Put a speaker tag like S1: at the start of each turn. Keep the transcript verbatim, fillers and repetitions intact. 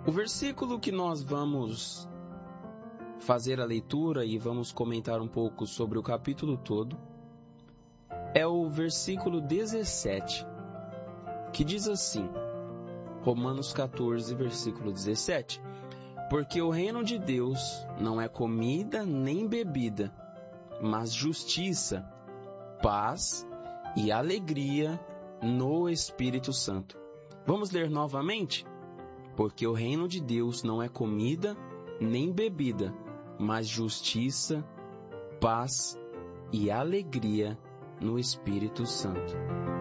S1: O versículo que nós vamos fazer a leitura e vamos comentar um pouco sobre o capítulo todo é o versículo dezessete, que diz assim, Romanos catorze, versículo dezessete: Porque o reino de Deus não é comida nem bebida, mas justiça, paz e alegria no Espírito Santo. Vamos ler novamente? Porque o reino de Deus não é comida nem bebida, mas justiça, paz e alegria no Espírito Santo.